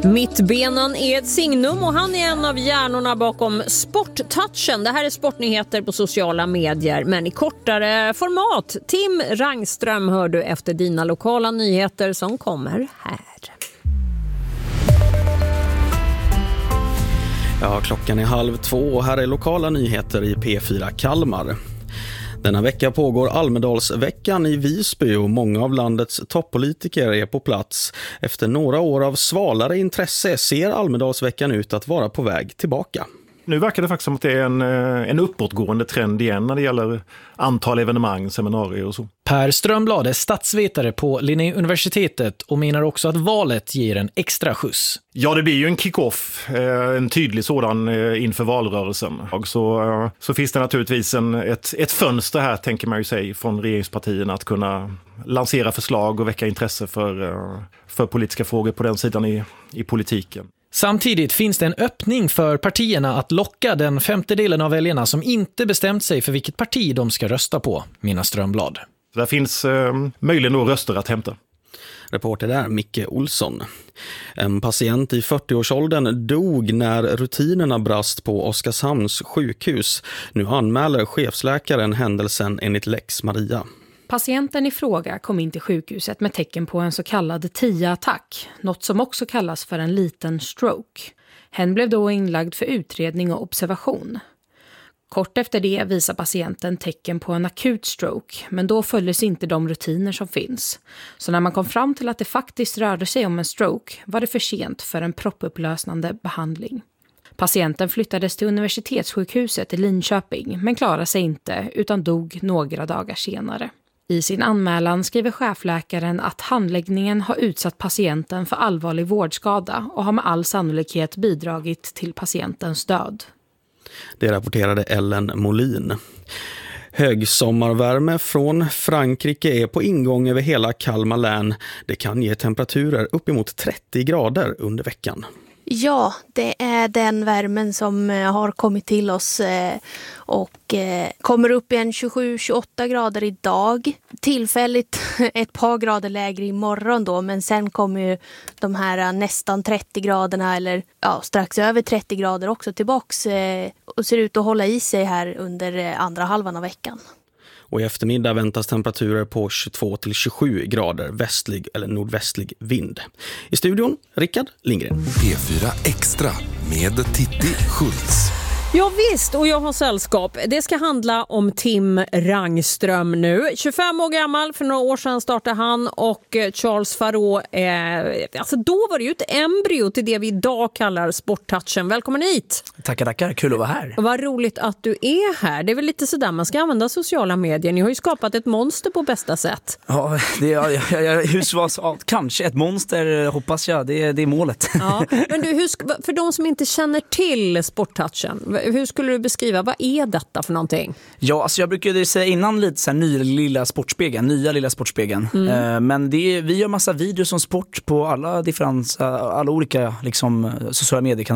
Mittbenan är ett signum och han är en av hjärnorna bakom Sporttouchen. Det här är sportnyheter på sociala medier, men i kortare format. Tim Rangström hör du efter dina lokala nyheter som kommer här. Ja, klockan är 1:30 och här är lokala nyheter i P4 Kalmar. Denna vecka pågår Almedalsveckan i Visby och många av landets toppolitiker är på plats. Efter några år av svalare intresse ser Almedalsveckan ut att vara på väg tillbaka. Nu verkar det faktiskt som att det är en uppåtgående trend igen när det gäller antal evenemang, seminarier och så. Per Strömblad är statsvetare på Linnéuniversitetet och menar också att valet ger en extra skjuts. Ja, det blir ju en kick-off, en tydlig sådan inför valrörelsen. Så finns det naturligtvis ett fönster här, tänker man ju sig, från regeringspartierna att kunna lansera förslag och väcka intresse för politiska frågor på den sidan i politiken. Samtidigt finns det en öppning för partierna att locka den 50% av väljarna som inte bestämt sig för vilket parti de ska rösta på, menar Strömblad. Så där finns möjligen då röster att hämta. Reporter där, Micke Olsson. En patient i 40-årsåldern dog när rutinerna brast på Oskarshamns sjukhus. Nu anmäler chefsläkaren händelsen enligt Lex Maria. Patienten i fråga kom in till sjukhuset med tecken på en så kallad TIA-attack, något som också kallas för en liten stroke. Hen blev då inlagd för utredning och observation. Kort efter det visar patienten tecken på en akut stroke, men då följdes inte de rutiner som finns. Så när man kom fram till att det faktiskt rörde sig om en stroke var det för sent för en proppupplösande behandling. Patienten flyttades till universitetssjukhuset i Linköping men klarade sig inte utan dog några dagar senare. I sin anmälan skriver chefläkaren att handläggningen har utsatt patienten för allvarlig vårdskada och har med all sannolikhet bidragit till patientens död. Det rapporterade Ellen Molin. Högsommarvärme från Frankrike är på ingång över hela Kalmar län. Det kan ge temperaturer uppemot 30 grader under veckan. Ja, det är den värmen som har kommit till oss och kommer upp i en 27-28 grader idag. Tillfälligt ett par grader lägre imorgon då, men sen kommer ju de här nästan 30 graderna eller strax över 30 grader också tillbaks och ser ut att hålla i sig här under andra halvan av veckan. Och i eftermiddag väntas temperaturer på 22-27 grader, västlig eller nordvästlig vind. I studion, Rickard Lindgren. P4 Extra med Titti Schultz. Ja visst, och jag har sällskap. Det ska handla om Tim Rangström nu. 25 år gammal, för några år sedan startade han och Charles Farreau. Då var det ju ett embryo till det vi idag kallar Sporttouchen. Välkommen hit! Tackar, kul att vara här. Vad roligt att du är här. Det är väl lite sådär man ska använda sociala medier. Ni har ju skapat ett monster på bästa sätt. Ja, kanske ett monster hoppas jag. Det är målet. Ja, men du, för de som inte känner till Sporttouchen, hur skulle du beskriva, vad är detta för någonting? Ja, alltså jag brukade säga innan lite så här nya lilla sportspegeln. Men vi gör massa videos om sport på alla olika liksom, sociala medier.